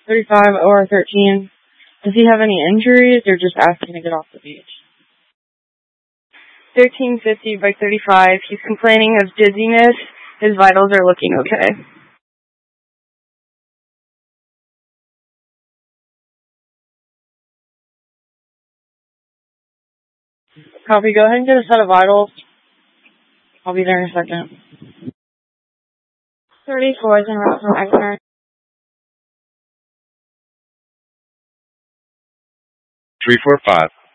35 OR 13. Does he have any injuries or just asking to get off the beach? 1350 by 35. He's complaining of dizziness. His vitals are looking okay. Copy. Go ahead and get a set of vitals. I'll be there in a second. 34 is en route from Wagner. 345.